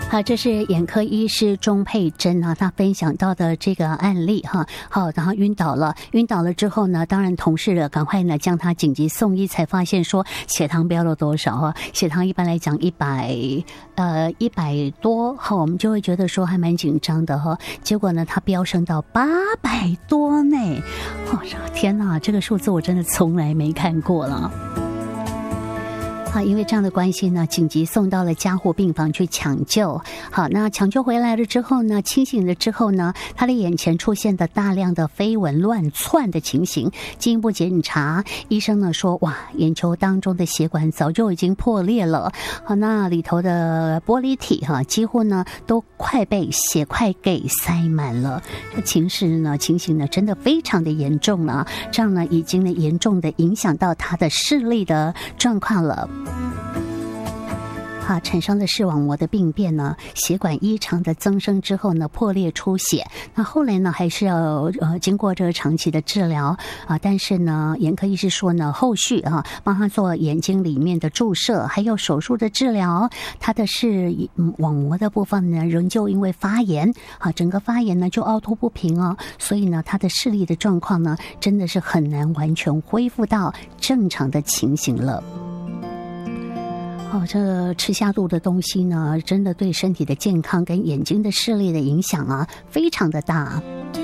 好，这是眼科医师钟佩珍啊，她分享到的这个案例哈。好，然后晕倒了之后呢，当然同事赶快呢将她紧急送医，才发现说血糖飙了多少哈？血糖一般来讲100多，好，我们就会觉得说还蛮紧张的哈。结果呢，它飙升到800多呢，哦，天哪，这个数字我真的从来没看过了。好，因为这样的关系呢，紧急送到了加护病房去抢救。好，那抢救回来了之后呢，清醒了之后呢，他的眼前出现的大量的飞蚊乱窜的情形。进一步检查，医生呢说，哇，眼球当中的血管早就已经破裂了。好，那里头的玻璃体哈，几乎呢都快被血块给塞满了。这情形呢，真的非常的严重了。这样呢，已经呢严重的影响到他的视力的状况了。好，产生的视网膜的病变呢，血管异常的增生之后呢，破裂出血。那后来呢，还是要经过这个长期的治疗啊。但是呢，眼科医师说呢，后续啊，帮他做眼睛里面的注射，还有手术的治疗，他的视网膜的部分呢，仍旧因为发炎啊，整个发炎呢就凹凸不平哦，所以呢，他的视力的状况呢，真的是很难完全恢复到正常的情形了。哦，这吃下肚的东西呢，真的对身体的健康跟眼睛的视力的影响啊，非常的大。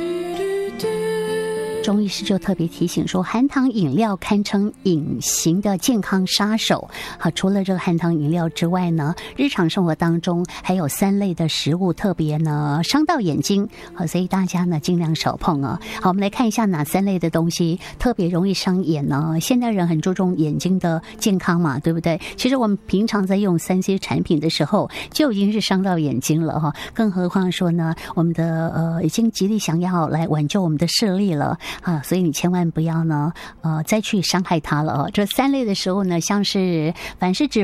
中医师就特别提醒说，含糖饮料堪称隐形的健康杀手。好，除了这个含糖饮料之外呢，日常生活当中还有3类的食物特别呢伤到眼睛。好，所以大家呢尽量少碰啊。好，我们来看一下哪3类的东西特别容易伤眼呢？现代人很注重眼睛的健康嘛，对不对？其实我们平常在用3C 产品的时候就已经是伤到眼睛了哈，更何况说呢，我们的已经极力想要来挽救我们的视力了。啊，所以你千万不要呢，再去伤害它了哦。这3类的食物呢，像是反式脂